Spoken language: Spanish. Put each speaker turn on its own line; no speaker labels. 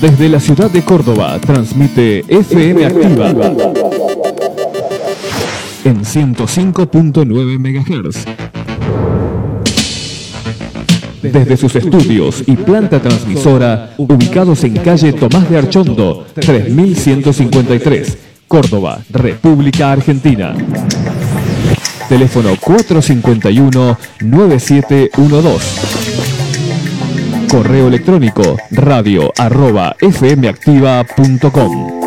Desde la ciudad de Córdoba transmite FM Activa en 105.9 MHz. Desde sus estudios y planta transmisora ubicados en calle Tomás de Archondo, 3153, Córdoba, República Argentina. Teléfono 451-9712. Correo electrónico radio@fmactiva.com.